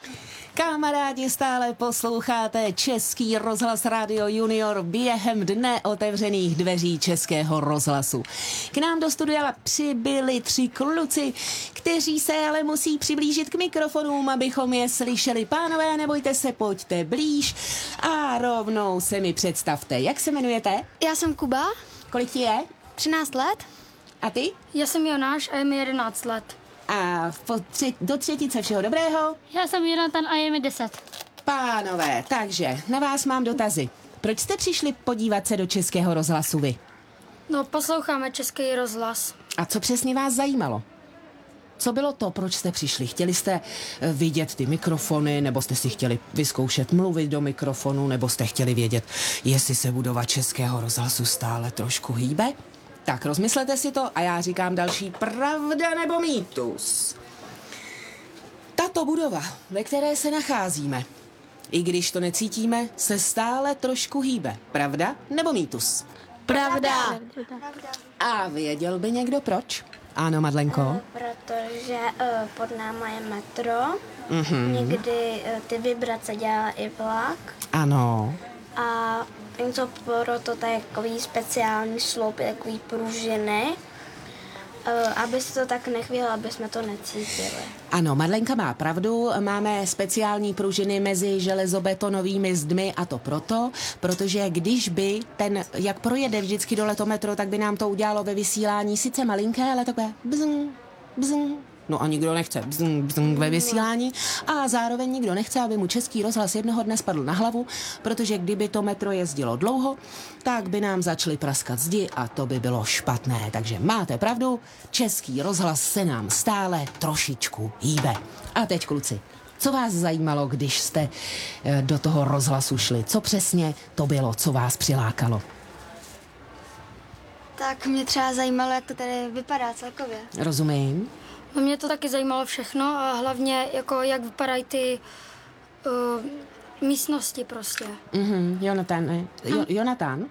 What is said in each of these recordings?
Kamarádi, stále posloucháte Český rozhlas Radio Junior během dne otevřených dveří Českého rozhlasu. K nám do studia přibyli 3 kluci, kteří se ale musí přiblížit k mikrofonům, abychom je slyšeli. Pánové, nebojte se, pojďte blíž a rovnou se mi představte. Jak se jmenujete? Já jsem Kuba. Kolik ti je? 13 let. A ty? Já jsem Jonáš a je mi 11 let. A do třetice všeho dobrého? Já jsem Jonatan a je mi 10. Pánové, takže na vás mám dotazy. Proč jste přišli podívat se do Českého rozhlasu vy? No, posloucháme Český rozhlas. A co přesně vás zajímalo? Co bylo to, proč jste přišli? Chtěli jste vidět ty mikrofony, nebo jste si chtěli vyzkoušet mluvit do mikrofonu, nebo jste chtěli vědět, jestli se budova Českého rozhlasu stále trošku hýbe? Tak rozmyslete si to a já říkám další pravda nebo mýtus. Tato budova, ve které se nacházíme, i když to necítíme, se stále trošku hýbe. Pravda nebo mýtus? Pravda. A věděl by někdo proč? Ano, Madlenko? Protože pod náma je metro. Někdy ty vibrace dělá i vlak. Ano. A něco proto takový speciální sloupy, takový pružiny, aby se to tak nechvělo, aby jsme to necítili. Ano, Madlenka má pravdu, máme speciální pružiny mezi železobetonovými zdmi a to proto, protože když by jak projede vždycky do letometro, tak by nám to udělalo ve vysílání sice malinké, ale takové bzng, bzng. No a nikdo nechce bzng, bzng ve vysílání a zároveň nikdo nechce, aby mu Český rozhlas jednoho dne spadl na hlavu, protože kdyby to metro jezdilo dlouho, tak by nám začaly praskat zdi a to by bylo špatné. Takže máte pravdu, Český rozhlas se nám stále trošičku hýbe. A teď kluci, co vás zajímalo, když jste do toho rozhlasu šli? Co přesně to bylo, co vás přilákalo? Tak mě třeba zajímalo, jak to tady vypadá celkově. Rozumím. No, mě to taky zajímalo všechno a hlavně jako jak vypadají ty místnosti prostě. Jonatan, Jonatan?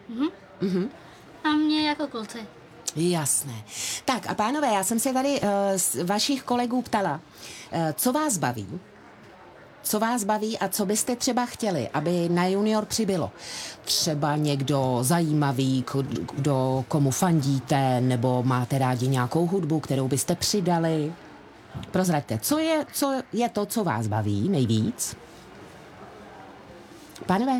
A mě jako kluci. Jasné. Tak a pánové, já jsem se tady z vašich kolegů ptala, co vás baví? Co vás baví a co byste třeba chtěli, aby na Junior přibylo? Třeba někdo zajímavý, komu fandíte, nebo máte rádi nějakou hudbu, kterou byste přidali? Prozraďte, co je to, co vás baví nejvíc? Pánové?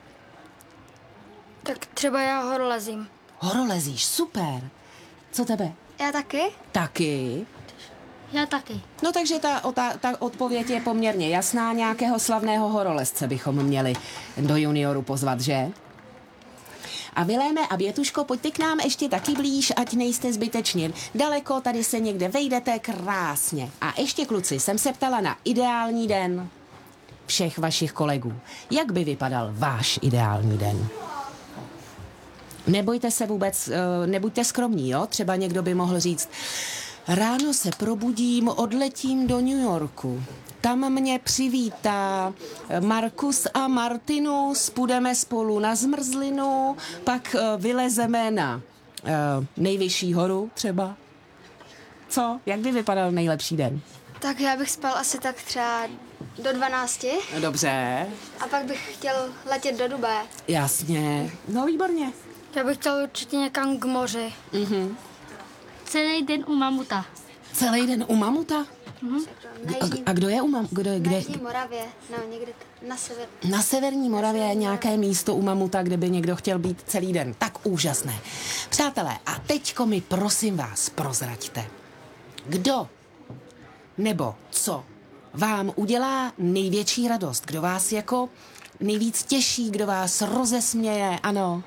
Tak třeba já horolezím. Horolezíš, super. Co tebe? Já taky? Taky. Já taky. No takže ta odpověď je poměrně jasná. Nějakého slavného horolezce bychom měli do Junioru pozvat, že? A Viléme a Větuško, pojďte k nám ještě taky blíž, ať nejste zbytečně daleko, tady se někde vejdete krásně. A ještě kluci, jsem se ptala na ideální den všech vašich kolegů. Jak by vypadal váš ideální den? Nebojte se vůbec, nebuďte skromní, jo? Třeba někdo by mohl říct: ráno se probudím, odletím do New Yorku. Tam mě přivítá Markus a Martinus, půjdeme spolu na zmrzlinu, pak vylezeme na nejvyšší horu třeba. Co? Jak by vypadal nejlepší den? Tak já bych spal asi tak třeba do 12. Dobře. A pak bych chtěl letět do Dubaje. Jasně. No výborně. Já bych chtěl určitě někam k moři. Celý den u mamuta. Celý den u mamuta? A kdo je u mamuta? Na Jižní Moravě, no někde na sever. Na severní Moravě nějaké místo u mamuta, kde by někdo chtěl být celý den. Tak úžasné. Přátelé, a teďko mi prosím vás prozraďte. Kdo nebo co vám udělá největší radost? Kdo vás jako nejvíc těší, kdo vás rozesměje? Ano.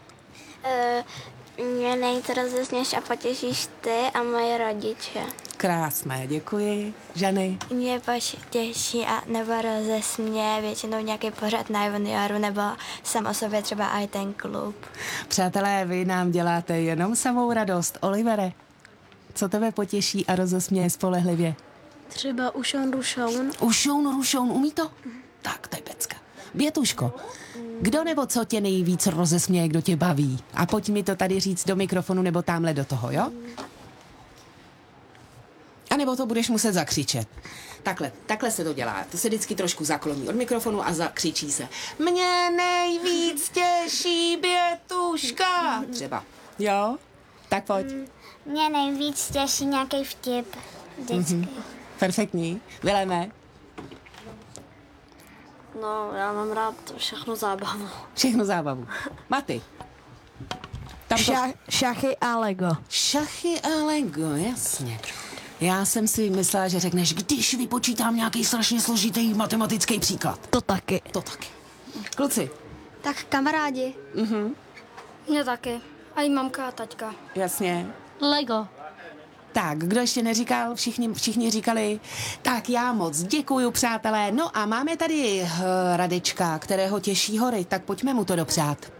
Mě nejvíc rozesměš a potěšíš ty a moje rodiče. Krásné, děkuji. Žany? Mě potěší a nebo rozesměje většinou nějaký pořad na Junioru nebo sám o sobě třeba i ten klub. Přátelé, vy nám děláte jenom samou radost. Olivere, co tebe potěší a rozesměje spolehlivě? Třeba Ušoun Rušoun. Ušoun Rušoun, umí to? Tak, to je pecka. Bětuško, kdo nebo co tě nejvíc rozesměje, kdo tě baví? A pojď mi to tady říct do mikrofonu nebo tamhle do toho, jo? A nebo to budeš muset zakřičet. Takhle se to dělá. To se vždycky trošku zakloní od mikrofonu a zakřičí se. Mě nejvíc těší Bětuška. Třeba. Jo? Tak pojď. Mě nejvíc těší nějaký vtip. Vždycky. Perfektní. Vileme. No, já mám rád všechno zábavu. Všechno zábavu. Maty. Tam to... Šachy a Lego. Šachy a Lego, jasně. Já jsem si myslela, že řekneš, když vypočítám nějaký strašně složitý matematický příklad. To taky. To taky. Kluci. Tak kamarádi. Mě taky. A i mamka a taťka. Jasně. Lego. Tak, kdo ještě neříkal? Všichni říkali. Tak já moc děkuju, přátelé. No a máme tady Radečka, kterého těší hory, tak pojďme mu to dopřát.